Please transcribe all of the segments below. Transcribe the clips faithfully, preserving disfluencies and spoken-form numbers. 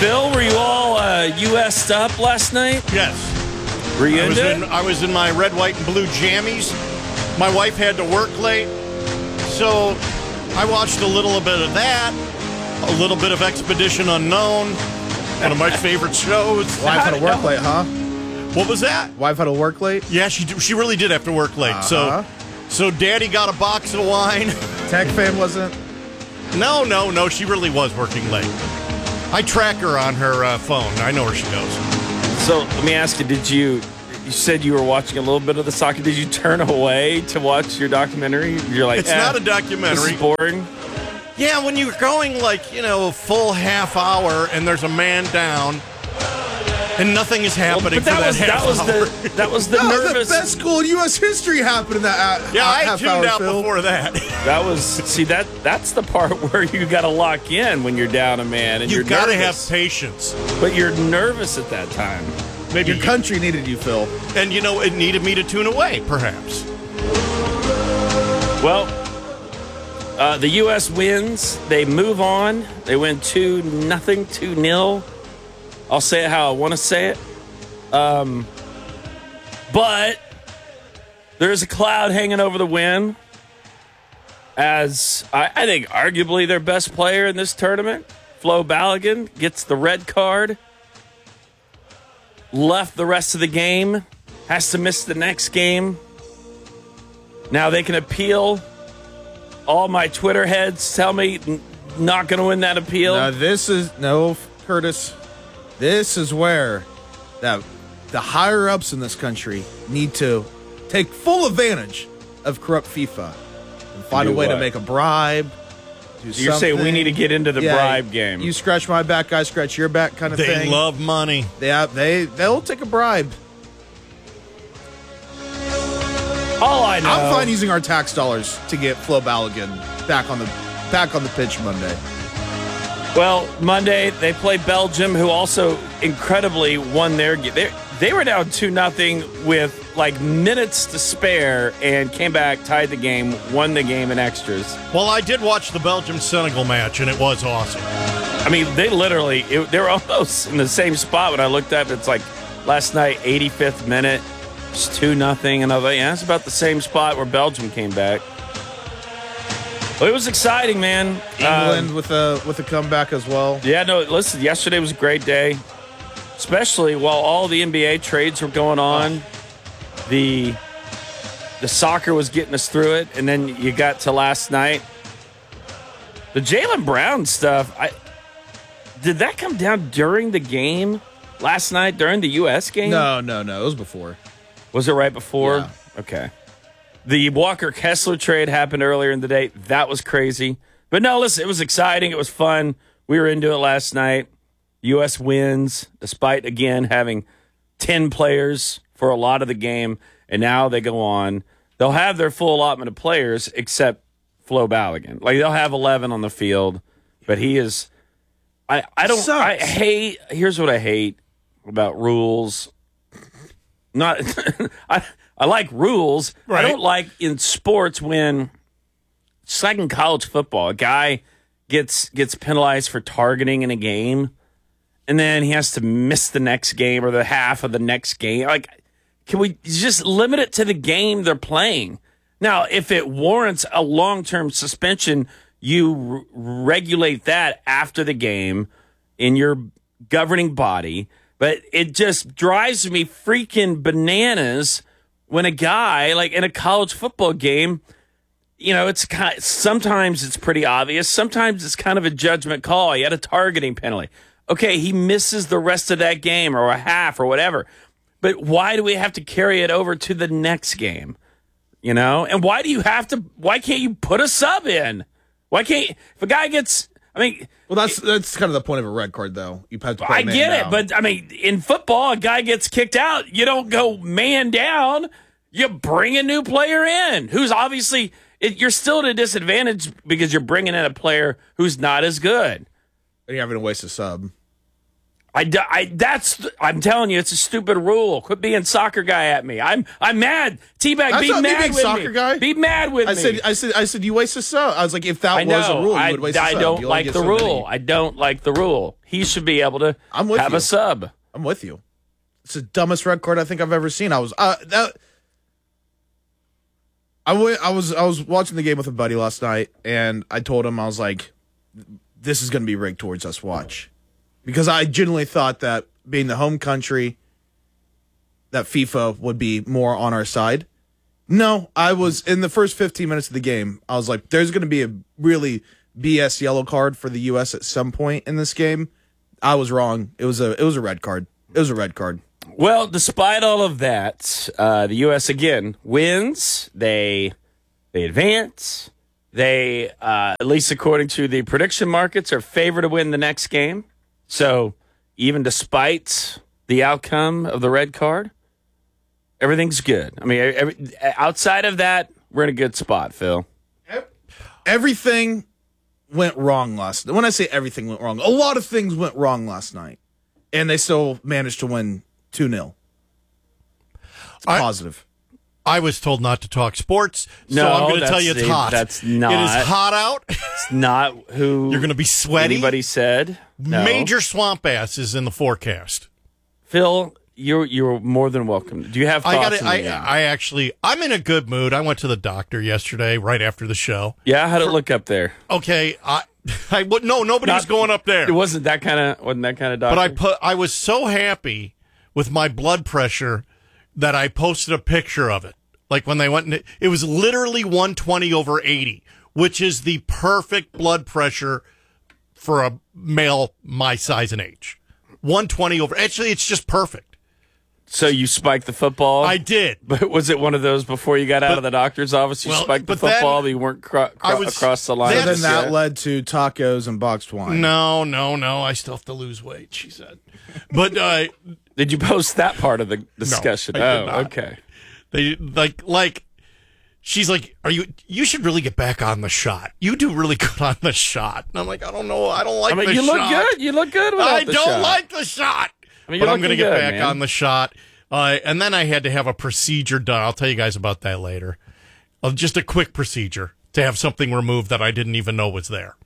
Phil, were you all uh, U S'd up last night? Yes. Were you I was into in, it? I was in my red, white, and blue jammies. My wife had to work late, so I watched a little bit of that, a little bit of Expedition Unknown, one of my favorite shows. Wife had to work late, huh? What was that? Wife had to work late? Yeah, she she really did have to work late. Uh-huh. So, so Daddy got a box of wine. Tech fan wasn't? No, no, no. She really was working late. I track her on her uh, phone. I know where she goes. So let me ask you, did you, you said you were watching a little bit of the soccer. Did you turn away to watch your documentary? You're like, It's eh, not a documentary. This is boring. Yeah, when you're going like, you know, a full half hour and there's a man down and nothing is happening But that for that was half that was hour. the that was the That was nervous. the best goal in U S history happened in that uh, yeah, I half tuned hour, out Phil. before that. That was see that that's the part where you got to lock in when you're down a man and You you're got to have nervous. patience. But you're nervous at that time. Maybe Your country needed you, Phil. And, you know, it needed me to tune away, perhaps. Well, uh, the U S wins. They move on. They win two nothing, two nil. I'll say it how I want to say it. Um, but there's a cloud hanging over the win. As I, I think, arguably their best player in this tournament, Flo Balogun, gets the red card. Left the rest of the game. Has to miss the next game. Now they can appeal. All my Twitter heads tell me n- not going to win that appeal. Now this is no, Curtis. This is where that the higher ups in this country need to take full advantage of corrupt FIFA and find Do a way what? to make a bribe. Do You're saying we something. need to get into the Yeah, bribe game. You scratch my back, I scratch your back, kind of They thing. love money. They have, they they'll take a bribe. All I know. I'm fine using our tax dollars to get Flo Balogun back on the back on the pitch Monday. Well, Monday they play Belgium, who also incredibly won their game. They, they were down two nothing with like minutes to spare and came back, tied the game, won the game in extras. Well, I did watch the Belgium-Senegal match, and it was awesome. I mean, they literally it, they were almost in the same spot when I looked up. It's like last night, eighty-fifth minute, it's two nothing, and I was like, yeah, it's about the same spot where Belgium came back. Well, it was exciting, man. England Um, with a with a comeback as well. Yeah, no, listen, yesterday was a great day, especially while all the N B A trades were going on. The the soccer was getting us through it, and then you got to last night. The Jaylen Brown stuff, I did that come down during the game last night, during the U S game? No, no, no. It was before. Was it right before? Yeah. Okay. The Walker Kessler trade happened earlier in the day. That was crazy. But no, listen, it was exciting. It was fun. We were into it last night. U S wins, despite, again, having ten players for a lot of the game. And now they go on. They'll have their full allotment of players, except Flo Balogun. Like, they'll have eleven on the field. But he is... I, I don't... Sucks. I hate... Here's what I hate about rules. Not... I... I like rules. Right. I don't like in sports when, it's like in college football, a guy gets gets penalized for targeting in a game, and then he has to miss the next game or the half of the next game. Like, can we just limit it to the game they're playing? Now, if it warrants a long-term suspension, you r- regulate that after the game in your governing body. But it just drives me freaking bananas when a guy, like in a college football game, you know, it's kind of, sometimes it's pretty obvious. Sometimes it's kind of a judgment call. He had a targeting penalty. Okay, he misses the rest of that game or a half or whatever. But why do we have to carry it over to the next game? You know? And why do you have to, why can't you put a sub in? Why can't, if a guy gets, I mean, Well, that's that's kind of the point of a red card, though. You have to put a I man get it, down. but I mean, in football, a guy gets kicked out. You don't go man down. You bring a new player in who's obviously it, you're still at a disadvantage because you're bringing in a player who's not as good. you're having to waste a sub. I, d- I that's I'm telling you, it's a stupid rule. Quit being soccer guy at me. I'm I'm mad. T-Bag, That's be not me mad being with soccer me. guy. Be mad with I me. said, I said, I said, you waste a sub. I was like, if that I was a know. rule, I, you would waste I a sub. don't You only like get the so rule. many. I don't like the rule. He should be able to I'm with have you. a sub. I'm with you. It's the dumbest red card I think I've ever seen. I was uh, that. I went, I was I was watching the game with a buddy last night, and I told him, I was like, "This is going to be rigged towards us. Watch," because I genuinely thought that being the home country, that FIFA would be more on our side. No, I was in the first fifteen minutes of the game. I was like, "There's going to be a really B S yellow card for the U S at some point in this game." I was wrong. It was a it was a red card. It was a red card. Well, despite all of that, uh, the U S again wins. They they advance. They, uh, at least according to the prediction markets, are favored to win the next game. So even despite the outcome of the red card, everything's good. I mean, every, outside of that, we're in a good spot, Phil. Everything went wrong last night. When I say everything went wrong, a lot of things went wrong last night, and they still managed to win two nil. It's I, positive. I was told not to talk sports, so No, I'm going to that's tell you it's the- hot. that's not- It is hot out. It's not who You're going to be sweaty. anybody said. No. Major swamp ass is in the forecast. Phil, you're you're more than welcome. Do you have thoughts? I got it. on the I, game? I actually, I'm in a good mood. I went to the doctor yesterday, right after the show. yeah, how'd it look up there? Okay, I, I would no, nobody was Not- going up there. It wasn't that kind of wasn't that kind of doctor. But I put, I was so happy with my blood pressure that I posted a picture of it. Like when they went, in, it was literally one twenty over eighty, which is the perfect blood pressure for a male my size and age. one twenty over, actually, it's just perfect. So you spiked the football? I did. But was it one of those before you got out But- of the doctor's office? You well, spiked the but then football, but you weren't cro- cro- I was- across the line. then So then just that yet? led to tacos and boxed wine. No, no, no. I still have to lose weight, she said. But uh, Did you post that part of the discussion? I did oh, not. okay. they like, like, she's like, "Are you? You should really get back on the shot. You do really good on the shot." And I'm like, "I don't know. I don't like I mean, the you look shot. good. You look good without I the don't shot. like the shot." I mean, but you're I'm going to looking get good, back man. on the shot. Uh, and then I had to have a procedure done. I'll tell you guys about that later. Uh, just a quick procedure to have something removed that I didn't even know was there.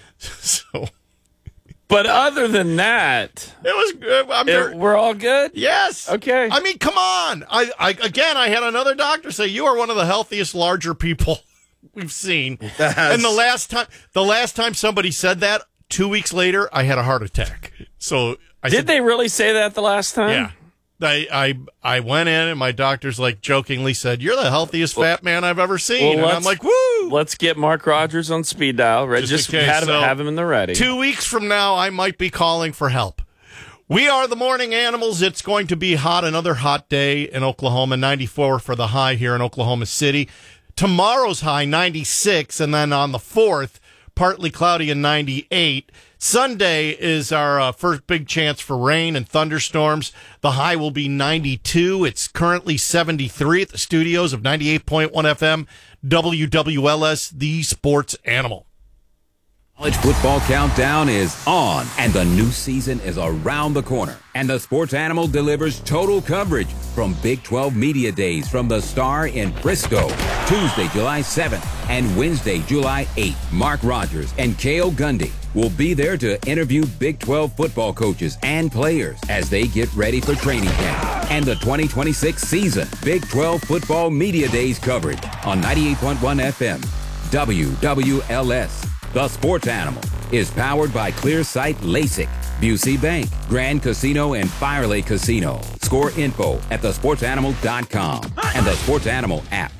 So But other than that, it was good. I'm very, it, we're all good. yes. Okay. I mean, come on. I, I again, I had another doctor say you are one of the healthiest, larger people we've seen. That's- And the last time, the last time somebody said that, two weeks later, I had a heart attack. So I Did said, they really say that the last time? Yeah. I, I I went in and my doctor's like jokingly said, "You're the healthiest fat man I've ever seen." Well, and I'm let's- like, "Woo!" Let's get Mark Rogers on speed dial. Right? Just in Just case. have, So, have him in the ready. Two weeks from now, I might be calling for help. We are the morning animals. It's going to be hot. Another hot day in Oklahoma. ninety-four for the high here in Oklahoma City. Tomorrow's high, ninety-six. And then on the fourth, partly cloudy and ninety-eight. Sunday is our uh, first big chance for rain and thunderstorms. The high will be ninety-two. It's currently seventy-three at the studios of ninety-eight point one F M, W W L S, the sports animal. College football countdown is on, and the new season is around the corner. And the Sports Animal delivers total coverage from Big twelve Media Days from the Star in Frisco, Tuesday, July seventh, and Wednesday, July eighth. Mark Rogers and Cale Gundy will be there to interview Big twelve football coaches and players as they get ready for training camp and the twenty twenty-six season. Big twelve Football Media Days coverage on ninety-eight point one F M, W W L S. The Sports Animal is powered by Clearsight LASIK, Busey Bank, Grand Casino, and Fire Lake Casino. Score info at the sports animal dot com and the Sports Animal app.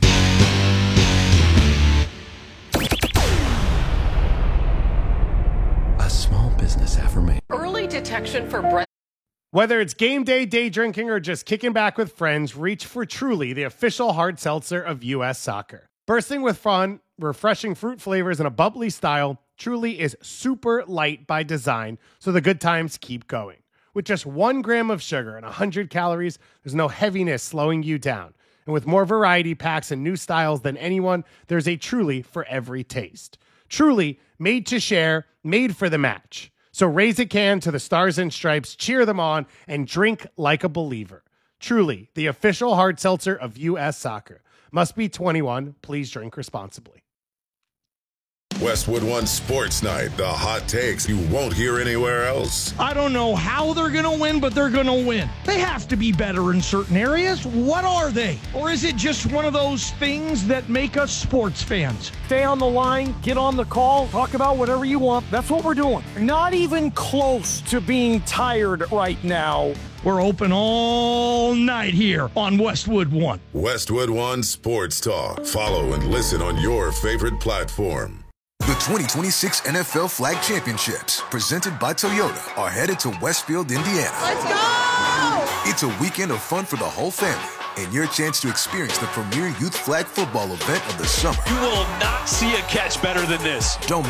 A small business affirmation. Early detection for breast. Whether it's game day, day drinking, or just kicking back with friends, reach for Truly, the official hard seltzer of U S Soccer. Bursting with fun, refreshing fruit flavors, and a bubbly style, Truly is super light by design, so the good times keep going. With just one gram of sugar and one hundred calories, there's no heaviness slowing you down. And with more variety packs and new styles than anyone, there's a Truly for every taste. Truly, made to share, made for the match. So raise a can to the Stars and Stripes, cheer them on, and drink like a believer. Truly, the official hard seltzer of U S Soccer. Must be twenty-one. Please drink responsibly. Westwood One Sports Night, the hot takes you won't hear anywhere else. I don't know how they're going to win, but they're going to win. They have to be better in certain areas. What are they? Or is it just one of those things that make us sports fans? Stay on the line, get on the call, talk about whatever you want. That's what we're doing. Not even close to being tired right now. We're open all night here on Westwood One. Westwood One Sports Talk. Follow and listen on your favorite platform. The twenty twenty-six N F L Flag Championships, presented by Toyota, are headed to Westfield, Indiana. Let's go! It's a weekend of fun for the whole family and your chance to experience the premier youth flag football event of the summer. You will not see a catch better than this. Don't